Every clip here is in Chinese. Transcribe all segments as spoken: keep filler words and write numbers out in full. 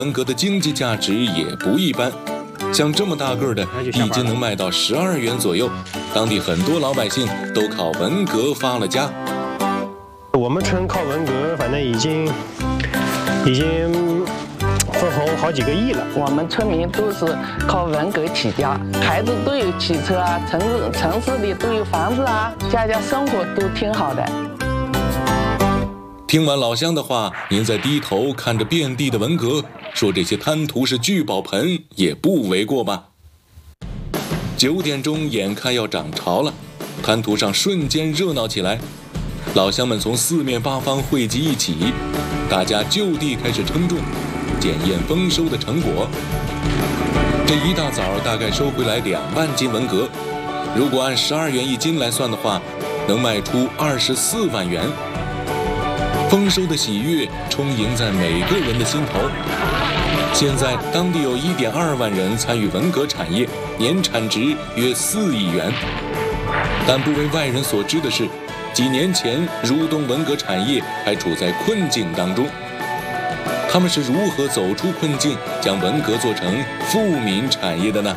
文革的经济价值也不一般，像这么大个的，一斤能卖到十二元左右。当地很多老百姓都靠文革发了家。 我们村靠文革，反正已经已经分红好几个亿了。 我们村民都是靠文革起家，孩子都有汽车啊，城市城市里都有房子啊，家家生活都挺好的。 听完老乡的话，您再低头看着遍地的文革，说这些贪图是聚宝盆也不为过吧。九点钟眼看要涨潮了，滩涂上瞬间热闹起来，老乡们从四面八方汇集一起，大家就地开始称重，检验丰收的成果。这一大早大概收回来两万斤文革，如果按十二元一斤来算的话，能卖出二十四万元。丰收的喜悦充盈在每个人的心头。现在当地有 一点二万人参与文革产业，年产值约四亿元。但不为外人所知的是，几年前如东文革产业还处在困境当中。他们是如何走出困境，将文革做成富民产业的呢？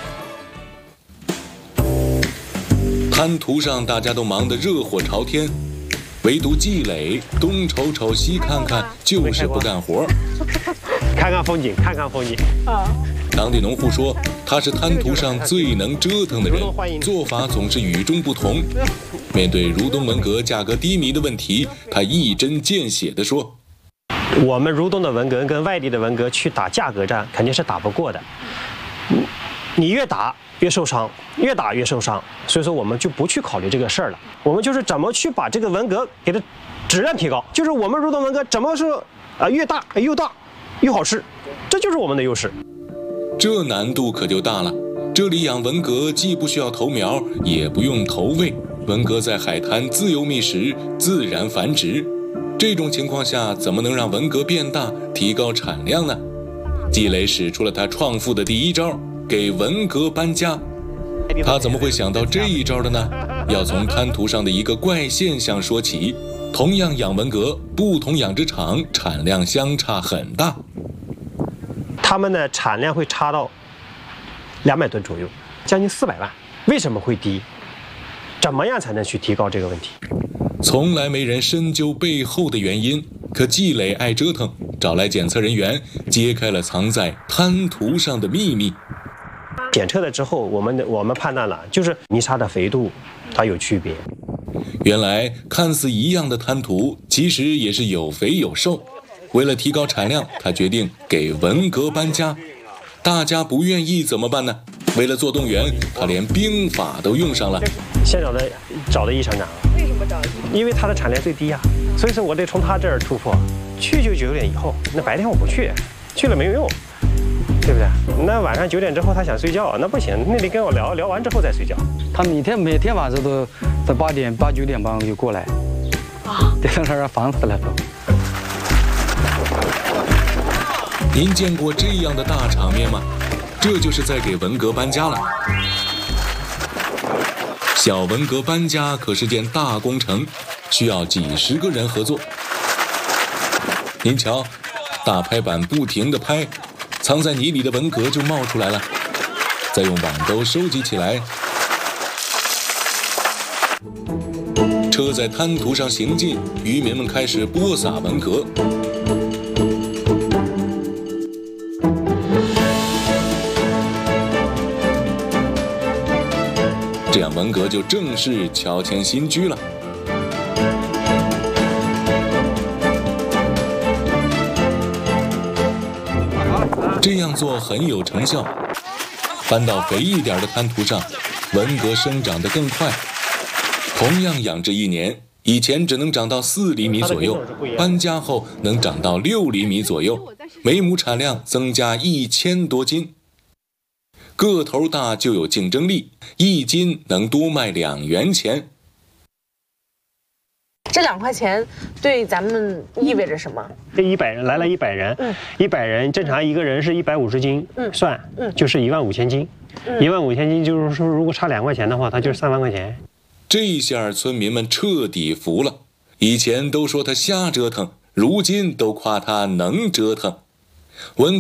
滩涂上大家都忙得热火朝天，唯独季磊东瞅瞅西看看，就是不干活。 看看风景，看看风景。啊！ 当地农户说，他是滩涂上最能折腾的人，做法总是与众不同。面对如东文革价格低迷的问题，他一针见血地说：“ 我们如东的文革跟外地的文革去打价格战，肯定是打不过的。你越打越受伤，越打越受伤，所以说我们就不去考虑这个事儿了。我们就是怎么去把这个文革给它质量提高，就是我们如东文革怎么说啊，越大又大又好吃，这就是我们的优势。 这难度可就大了。这里养文革既不需要投苗，也不用投喂，文革在海滩自由觅食，自然繁殖。这种情况下，怎么能让文革变大，提高产量呢？季磊使出了他创富的第一招，给文革搬家。他怎么会想到这一招的呢？要从滩涂上的一个怪现象说起。同样养文革，不同养殖场产量相差很大。 他们的产量会差到两百吨左右，将近四百万。为什么会低？怎么样才能去提高这个问题？ 从来没人深究背后的原因，可季磊爱折腾，找来检测人员，揭开了藏在滩涂上的秘密。 检测了之后，我们我们判断了，就是泥沙的肥度它有区别。 原来看似一样的滩涂，其实也是有肥有瘦。为了提高产量，他决定给文革搬家。大家不愿意怎么办呢？为了做动员，他连兵法都用上了。 先找的找的易厂长。为什么找？因为他的产量最低呀、啊，所以说我得从他这儿突破。去就九点以后，那白天我不去，去了没有用，对不对？那晚上九点之后他想睡觉，那不行，那得跟我聊聊完之后再睡觉。 他每天每天晚上都在八点八九点半就过来，啊，得让他烦死了都。 您见过这样的大场面吗？这就是在给文革搬家了。小文革搬家可是件大工程，需要几十个人合作。您瞧，大拍板不停地拍，藏在泥里的文革就冒出来了，再用网兜收集起来。车在滩涂上行进，渔民们开始播撒文革。这样文革就正式乔迁新居了。这样做很有成效，搬到肥一点的滩涂上，文革生长得更快。同样养殖一年，以前只能长到四厘米左右，搬家后能长到六厘米左右，每亩产量增加一千多斤。个头大就有竞争力，一斤能多卖两元钱。 这两块钱对咱们意味着什么？ 这一百人来了一百人，嗯，一百人正常一个人是一百五十斤，嗯，算，嗯，就是一万五千斤，一万五千斤就是说，如果差两块钱的话，它就是三万块钱。 这下村民们彻底服了，以前都说他瞎折腾，如今都夸他能折腾。 文